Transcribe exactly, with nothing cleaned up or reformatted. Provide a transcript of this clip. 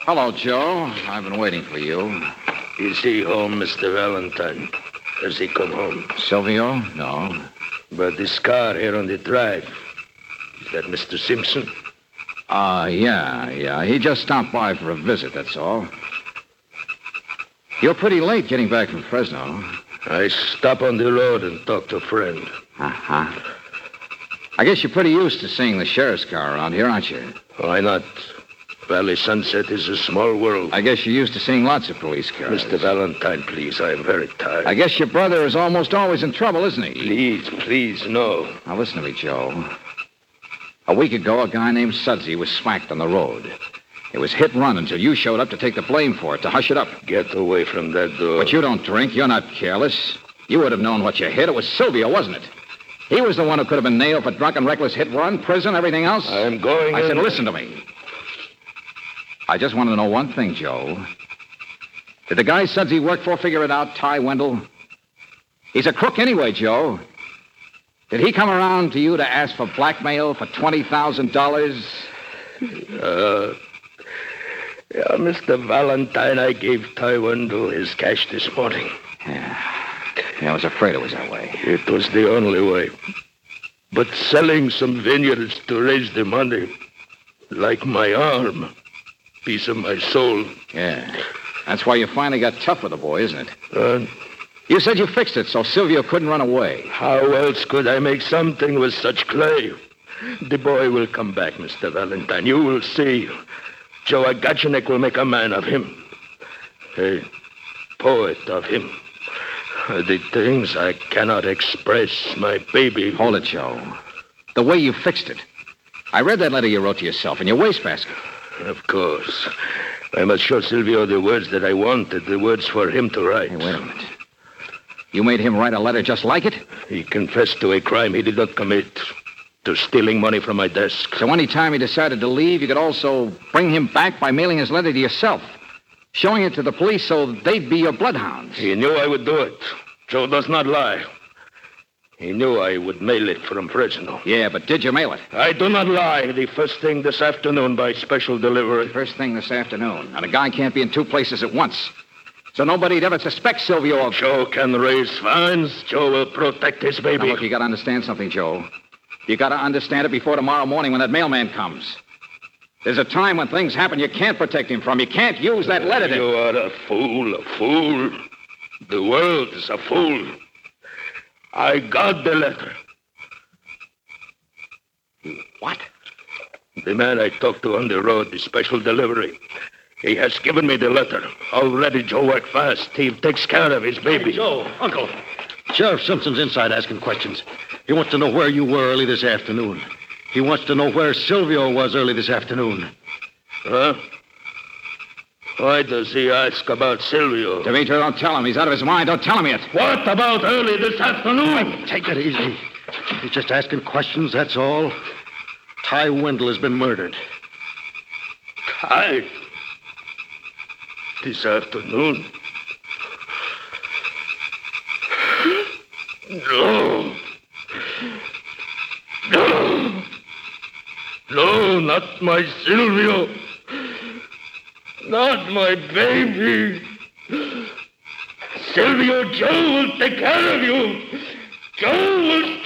Hello, Joe. I've been waiting for you. Is he home, Mister Valentine? Has he come home? Silvio? No. But this car here on the drive, is that Mister Simpson? Uh, yeah, yeah. He just stopped by for a visit, that's all. You're pretty late getting back from Fresno. I stop on the road and talk to a friend. Uh-huh. I guess you're pretty used to seeing the sheriff's car around here, aren't you? Why not? Valley Sunset is a small world. I guess you're used to seeing lots of police cars. Mister Valentine, please, I am very tired. I guess your brother is almost always in trouble, isn't he? Please, please, no. Now, listen to me, Joe. A week ago, a guy named Sudsy was smacked on the road. It was hit and run until you showed up to take the blame for it, to hush it up. Get away from that door. But you don't drink. You're not careless. You would have known what you hit. It was Silvio, wasn't it? He was the one who could have been nailed for drunken, reckless hit and run, prison, everything else. I'm going I in. said, listen to me. I just want to know one thing, Joe. Did the guy Sudsy worked for figure it out, Ty Wendell? He's a crook anyway, Joe. Did he come around to you to ask for blackmail for twenty thousand dollars? Uh, yeah, Mister Valentine, I gave Ty Wendell his cash this morning. Yeah. yeah, I was afraid it was that way. It was the only way. But selling some vineyards to raise the money, like my arm, piece of my soul. Yeah, that's why you finally got tough with the boy, isn't it? Uh, You said you fixed it so Silvio couldn't run away. How else could I make something with such clay? The boy will come back, Mister Valentine. You will see. Joe Agachinek will make a man of him. A poet of him. The things I cannot express, my baby. Hold it, Joe. The way you fixed it. I read that letter you wrote to yourself in your wastebasket. Of course. I must show Silvio the words that I wanted, the words for him to write. Hey, wait a minute. You made him write a letter just like it? He confessed to a crime he did not commit, to stealing money from my desk. So any time he decided to leave, you could also bring him back by mailing his letter to yourself, showing it to the police so they'd be your bloodhounds. He knew I would do it. Joe does not lie. He knew I would mail it from Fresno. Yeah, but did you mail it? I do not lie. The first thing this afternoon by special delivery. First thing this afternoon. And a guy can't be in two places at once. So nobody'd ever suspect Silvio of... Joe can raise funds. Joe will protect his baby. Now, look, you got to understand something, Joe. You got to understand it before tomorrow morning when that mailman comes. There's a time when things happen you can't protect him from. You can't use that letter to... You are a fool, a fool. The world is a fool. I got the letter. What? The man I talked to on the road, the special delivery. He has given me the letter. Already, Joe worked fast. He takes care of his baby. Hey, Joe, Uncle. Sheriff Simpson's inside asking questions. He wants to know where you were early this afternoon. He wants to know where Silvio was early this afternoon. Huh? Why does he ask about Silvio? Demetra, don't tell him. He's out of his mind. Don't tell him yet. What about early this afternoon? Take it easy. He's just asking questions, that's all. Ty Wendell has been murdered. Ty? This afternoon? No. No. No, not my Silvio. Not my baby. Silvio, Joe will take care of you. Joe will